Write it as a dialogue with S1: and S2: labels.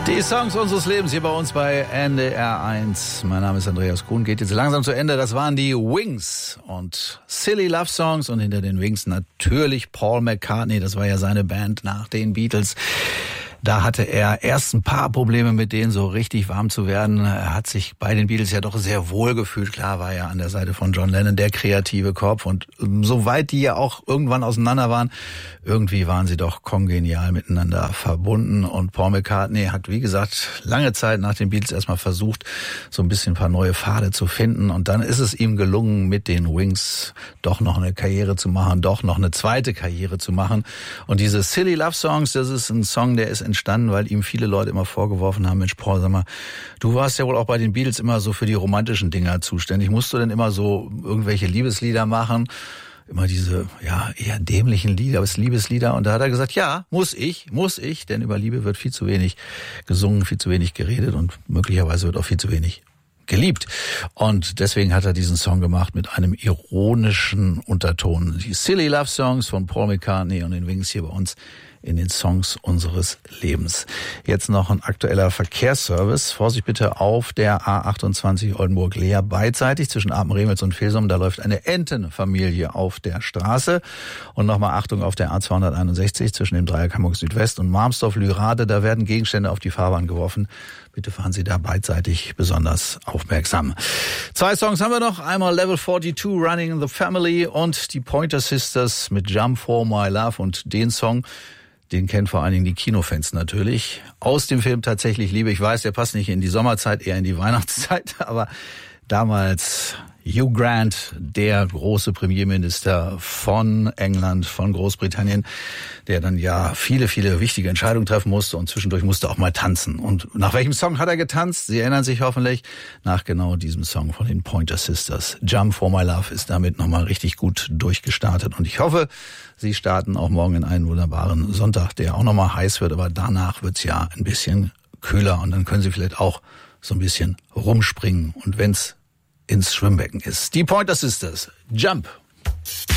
S1: Die Songs unseres Lebens hier bei uns bei NDR 1. Mein Name ist Andreas Kuhn, geht jetzt langsam zu Ende. Das waren die Wings und Silly Love Songs und hinter den Wings natürlich Paul McCartney. Das war ja seine Band nach den Beatles. Da hatte er erst ein paar Probleme mit denen so richtig warm zu werden. Er hat sich bei den Beatles ja doch sehr wohl gefühlt. Klar war er an der Seite von John Lennon der kreative Kopf. Und soweit die ja auch irgendwann auseinander waren, irgendwie waren sie doch kongenial miteinander verbunden. Und Paul McCartney hat, wie gesagt, lange Zeit nach den Beatles erstmal versucht, so ein bisschen ein paar neue Pfade zu finden. Und dann ist es ihm gelungen, mit den Wings doch noch eine Karriere zu machen, doch noch eine zweite Karriere zu machen. Und diese Silly Love Songs, das ist ein Song, der ist entstanden, weil ihm viele Leute immer vorgeworfen haben, Mensch Paul, sag mal, du warst ja wohl auch bei den Beatles immer so für die romantischen Dinger zuständig. Musst du denn immer so irgendwelche Liebeslieder machen? Immer diese, ja, eher dämlichen Lieder, Liebeslieder. Und da hat er gesagt, ja, muss ich, denn über Liebe wird viel zu wenig gesungen, viel zu wenig geredet und möglicherweise wird auch viel zu wenig geliebt. Und deswegen hat er diesen Song gemacht mit einem ironischen Unterton. Die Silly Love Songs von Paul McCartney und den Wings hier bei uns in den Songs unseres Lebens. Jetzt noch ein aktueller Verkehrsservice. Vorsicht bitte auf der A28 Oldenburg-Leer beidseitig zwischen Apen-Remels und Vilsum. Da läuft eine Entenfamilie auf der Straße. Und nochmal Achtung auf der A261 zwischen dem Dreieck Hamburg Südwest und Marmsdorf-Lürade. Da werden Gegenstände auf die Fahrbahn geworfen. Bitte fahren Sie da beidseitig besonders aufmerksam. 2 Songs haben wir noch. Einmal Level 42, Running in the Family und die Pointer Sisters mit Jump for My Love. Und den Song, den kennen vor allen Dingen die Kinofans natürlich. Aus dem Film Tatsächlich Liebe. Ich weiß, der passt nicht in die Sommerzeit, eher in die Weihnachtszeit. Aber damals Hugh Grant, der große Premierminister von England, von Großbritannien, der dann ja viele, viele wichtige Entscheidungen treffen musste und zwischendurch musste auch mal tanzen. Und nach welchem Song hat er getanzt? Sie erinnern sich hoffentlich nach genau diesem Song von den Pointer Sisters. Jump for My Love ist damit nochmal richtig gut durchgestartet. Und ich hoffe, Sie starten auch morgen in einen wunderbaren Sonntag, der auch nochmal heiß wird, aber danach wird's ja ein bisschen kühler und dann können Sie vielleicht auch so ein bisschen rumspringen. Und wenn's ins Schwimmbecken ist. Die Pointer Sisters. Jump.